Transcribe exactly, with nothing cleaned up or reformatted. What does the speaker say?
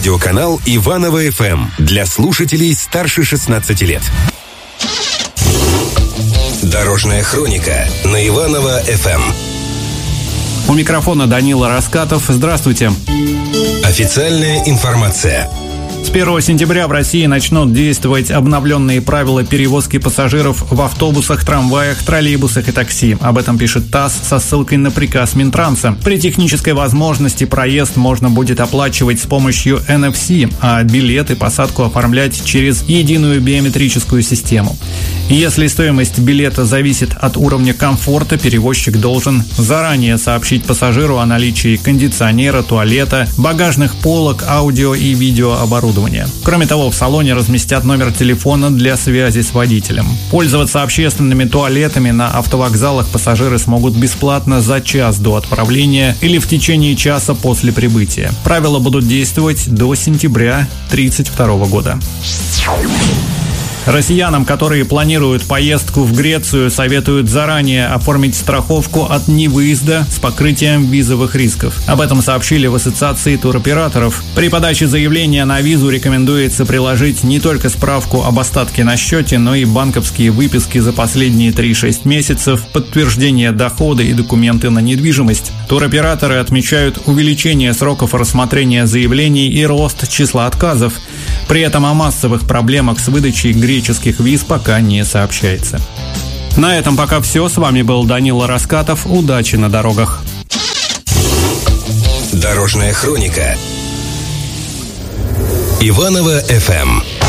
Радиоканал Иваново эф эм для слушателей старше шестнадцати лет. Дорожная хроника на Иваново эф эм. У микрофона Данила Раскатов. Здравствуйте. Официальная информация. С первого сентября в России начнут действовать обновленные правила перевозки пассажиров в автобусах, трамваях, троллейбусах и такси. Об этом пишет ТАСС со ссылкой на приказ Минтранса. При технической возможности проезд можно будет оплачивать с помощью эн эф си, а билет и посадку оформлять через единую биометрическую систему. Если стоимость билета зависит от уровня комфорта, перевозчик должен заранее сообщить пассажиру о наличии кондиционера, туалета, багажных полок, аудио и видеооборудования. Кроме того, в салоне разместят номер телефона для связи с водителем. Пользоваться общественными туалетами на автовокзалах пассажиры смогут бесплатно за час до отправления или в течение часа после прибытия. Правила будут действовать до сентября две тысячи тридцать второго года. Россиянам, которые планируют поездку в Грецию, советуют заранее оформить страховку от невыезда с покрытием визовых рисков. Об этом сообщили в Ассоциации туроператоров. При подаче заявления на визу рекомендуется приложить не только справку об остатке на счете, но и банковские выписки за последние три-шесть месяцев, подтверждение дохода и документы на недвижимость. Туроператоры отмечают увеличение сроков рассмотрения заявлений и рост числа отказов. При этом о массовых проблемах с выдачей греческих виз пока не сообщается. На этом пока все. С вами был Данила Раскатов. Удачи на дорогах. Дорожная хроника. Иваново эф эм.